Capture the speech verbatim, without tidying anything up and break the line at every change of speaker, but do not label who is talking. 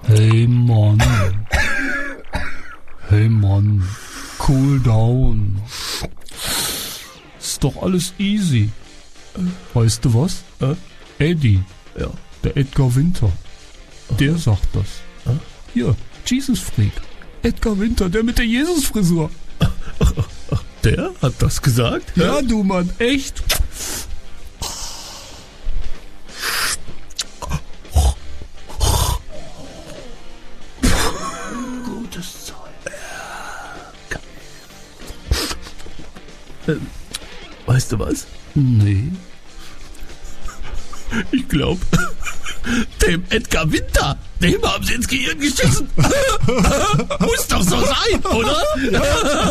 Hey Mann. Hey Mann. Cool down. Ist doch alles easy. Weißt du was?
Äh?
Eddie.
Ja.
Der Edgar Winter. Der
Aha.
sagt das.
Äh?
Hier, Jesus Freak. Edgar Winter, der mit der Jesus-Frisur.
Der hat das gesagt?
Ja, du Mann, echt.
Gutes Zeug. Ähm, weißt du was?
Nee.
Ich glaube, dem Edgar Winter, dem haben sie ins Gehirn geschissen. Muss doch so sein, oder?